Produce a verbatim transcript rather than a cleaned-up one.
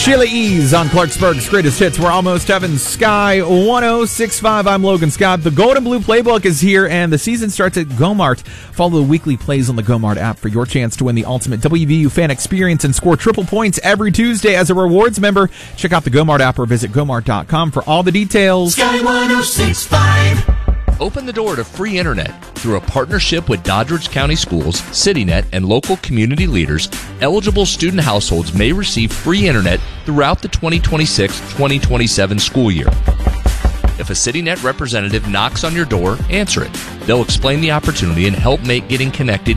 Sheila E's on Clarksburg's Greatest Hits. We're almost heaven. Sky one oh six point five. I'm Logan Scott. The Gold and Blue Playbook is here, and the season starts at Go-Mart. Follow the weekly plays on the Go-Mart app for your chance to win the ultimate W V U fan experience and score triple points every Tuesday as a rewards member. Check out the Go-Mart app or visit gomart dot com for all the details. Sky one oh six point five. Open the door to free internet. Through a partnership with Doddridge County Schools, CityNet, and local community leaders, eligible student households may receive free internet throughout the twenty twenty-six twenty twenty-seven school year. If a CityNet representative knocks on your door, answer it. They'll explain the opportunity and help make getting connected